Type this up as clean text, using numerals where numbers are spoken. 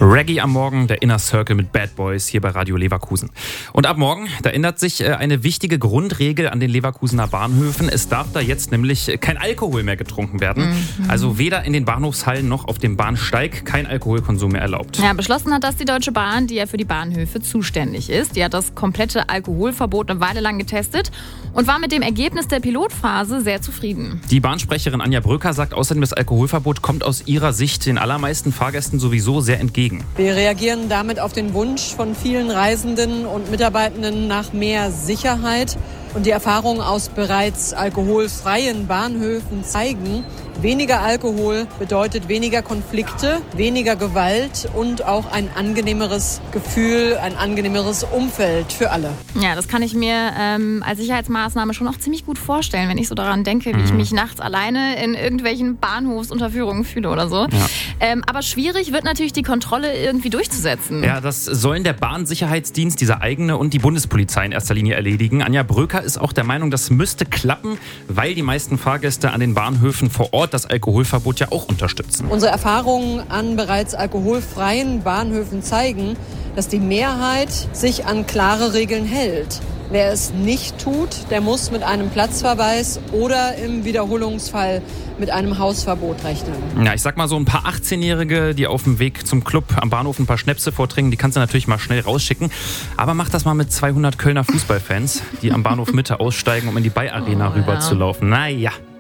Reggae am Morgen, der Inner Circle mit Bad Boys hier bei Radio Leverkusen. Und ab morgen, da ändert sich eine wichtige Grundregel an den Leverkusener Bahnhöfen. Es darf da jetzt nämlich kein Alkohol mehr getrunken werden. Also weder in den Bahnhofshallen noch auf dem Bahnsteig kein Alkoholkonsum mehr erlaubt. Ja, beschlossen hat das die Deutsche Bahn, die ja für die Bahnhöfe zuständig ist. Die hat das komplette Alkoholverbot eine Weile lang getestet und war mit dem Ergebnis der Pilotphase sehr zufrieden. Die Bahnsprecherin Anja Bröker sagt außerdem, das Alkoholverbot kommt aus ihrer Sicht den allermeisten Fahrgästen sowieso sehr entgegen. Wir reagieren damit auf den Wunsch von vielen Reisenden und Mitarbeitenden nach mehr Sicherheit. Und die Erfahrungen aus bereits alkoholfreien Bahnhöfen zeigen, weniger Alkohol bedeutet weniger Konflikte, weniger Gewalt und auch ein angenehmeres Gefühl, ein angenehmeres Umfeld für alle. Ja, das kann ich mir als Sicherheitsmaßnahme schon auch ziemlich gut vorstellen, wenn ich so daran denke, wie ich mich nachts alleine in irgendwelchen Bahnhofsunterführungen fühle oder so. Ja. Aber schwierig wird natürlich die Kontrolle irgendwie durchzusetzen. Ja, das sollen der Bahnsicherheitsdienst, dieser eigene, und die Bundespolizei in erster Linie erledigen. Anja Bröker ist auch der Meinung, das müsste klappen, weil die meisten Fahrgäste an den Bahnhöfen vor Ort das Alkoholverbot ja auch unterstützen. Unsere Erfahrungen an bereits alkoholfreien Bahnhöfen zeigen, dass die Mehrheit sich an klare Regeln hält. Wer es nicht tut, der muss mit einem Platzverweis oder im Wiederholungsfall mit einem Hausverbot rechnen. Ja, ich sag mal so ein paar 18-Jährige, die auf dem Weg zum Club am Bahnhof ein paar Schnäpse vortrinken, die kannst du natürlich mal schnell rausschicken. Aber mach das mal mit 200 Kölner Fußballfans, die am Bahnhof Mitte aussteigen, um in die Bay-Arena rüber zu laufen. Naja.